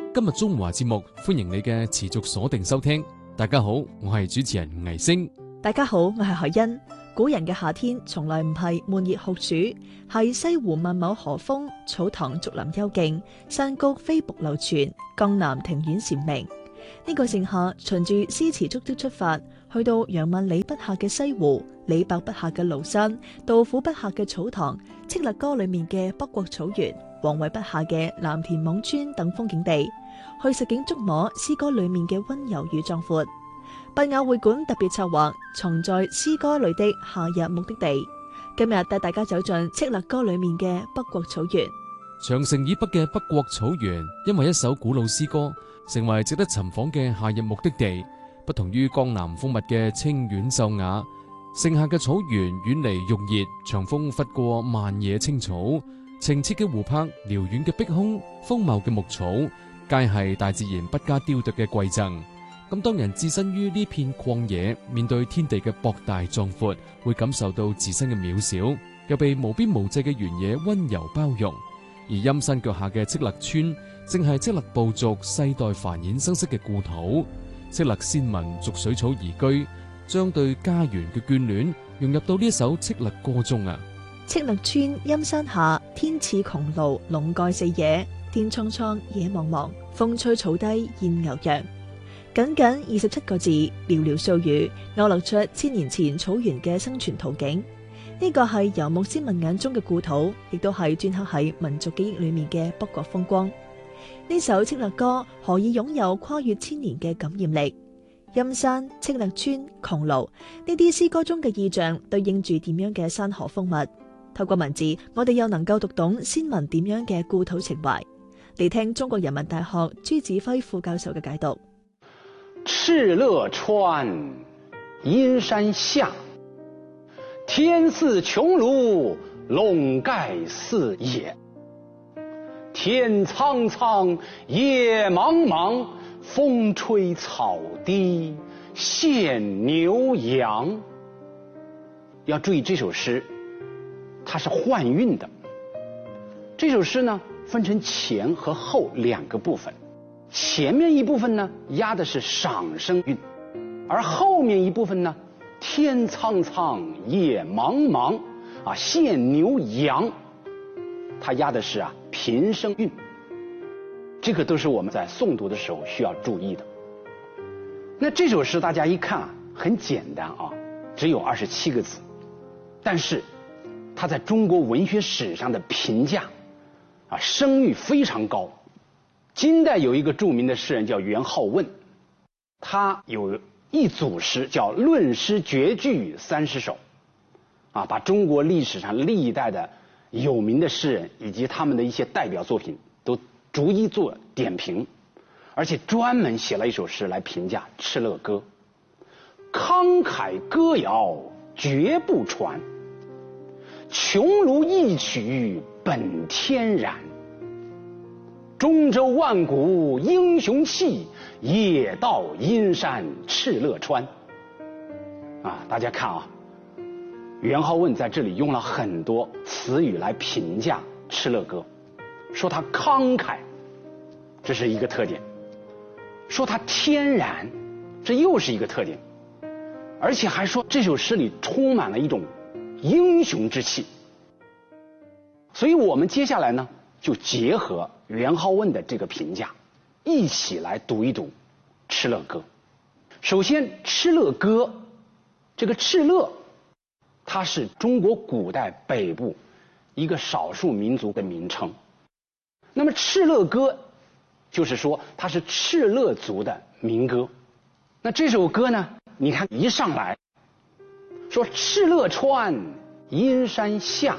今日中華節目，歡迎你嘅持續鎖定收聽。大家好，我係主持人倪星。 大家好，我係海欣。古人嘅夏天從來唔係悶熱酷暑，係西湖萬畝河風，草堂竹林幽靜，山谷飛瀑流泉，江南庭院禪鳴。呢個盛夏，循住詩詞足跡出發，去到楊萬里筆下嘅西湖，李白筆下嘅廬山，杜甫筆下嘅草堂，敕勒歌裏面嘅北國草原，王維筆下嘅藍田輋村等風景地，去實景觸摸詩歌裏面嘅溫柔與壯闊。博雅會館特別策劃藏在詩歌裏的夏日目的地，今日帶大家走進敕勒歌裏面嘅北國草原。 長城以北嘅北國草原，因為一首古老詩歌，成為值得尋訪嘅夏日目的地。不同於江南風物嘅清遠秀雅，盛夏嘅草原遠離鬱熱，長風拂過漫野青草，澄澈嘅湖泊、遼遠嘅碧空、豐茂嘅牧草，皆係大自然不加雕琢嘅饋贈。咁當人置身於呢片曠野，面對天地嘅博大壯闊，會感受到自身嘅渺小，又被無邊無際嘅原野溫柔包容。而陰山腳下嘅敕勒村，正係敕勒部族世代繁衍生息嘅故土。敕勒先民逐水草而居，將對家園嘅眷戀融入到呢一首敕勒歌中啊！ 敕勒村陰山下，天似穹庐，籠蓋四野，天蒼蒼，野茫茫，風吹草低見牛羊。僅僅27個字，寥寥數語，勾勒出千年前草原嘅生存途徑。呢個係游牧先民眼中嘅故土，亦都係鐫刻喺民族記憶裏面嘅北國風光。呢首敕勒歌何以擁有跨越千年嘅感染力？陰山、敕勒村、穹庐呢啲詩歌中嘅意象，對應住點樣嘅山河風物？透過文字，我哋又能夠讀懂先民點樣嘅故土情懷。嚟聽中國人民大學朱子輝副教授嘅解讀。 敕勒川，陰山下，天似穹庐，籠蓋四野。天蒼蒼，野茫茫，風吹草低見牛羊。要注意這首詩，它是換韻的。這首詩呢，分成前和後兩個部分。前面一部分呢，押的是賞聲韻，而後面一部分呢，天蒼蒼，野茫茫，見牛羊，它押的是平聲韻。這個都是我們在誦讀的時候需要注意的。那這首詩大家一看很簡單只有27個字，但是它在中國文學史上的評價聲譽非常高。金代有一個著名的詩人叫元好問，他有一組詩叫《論詩絕句30首》，把中國歷史上歷代的有名的詩人以及他們的一些代表作品都逐一做點評，而且專門寫了一首詩來評價敕勒歌。慷慨歌謠絕不傳，穹庐一曲本天然。中州萬古英雄氣，野道陰山敕勒川。大家看元好問在這裡用了很多詞語來評價敕勒歌，說它慷慨，這是一個特點；說它天然，這又是一個特點，而且還說這首詩裡充滿了一種英雄之氣。所以我們接下來呢，就結合元好問的這個評價，一起來讀一讀敕勒歌。首先，敕勒歌，這個敕勒，它是中國古代北部一個少數民族的名稱。那麼敕勒歌，就是說它是敕勒族的民歌。那這首歌呢，你看一上來，說敕勒川，陰山下，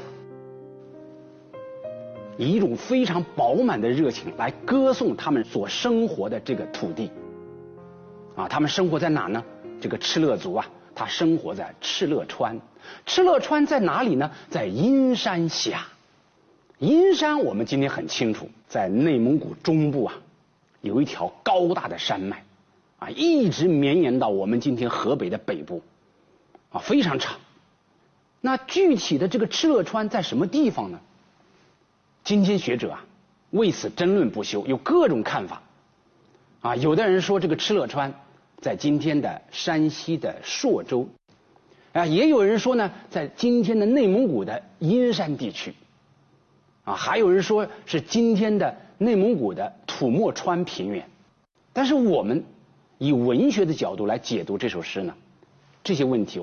以一種非常飽滿的熱情來歌頌他們所生活的這個土地。他們生活在哪呢？這個敕勒族他生活在敕勒川。敕勒川在哪裡呢？在陰山下。陰山我們今天很清楚，在內蒙古中部有一條高大的山脈一直綿延到我們今天河北的北部非常長。那具體的這個敕勒川在什麼地方呢？今天學者為此爭論不休，有各種看法啊，有的人说这个敕勒川在今天的山西的朔州，啊，也有人说呢在今天的内蒙古的阴山地区，啊，还有人说是今天的内蒙古的土默川平原。但是我们以文学的角度来解读这首诗呢，这些问题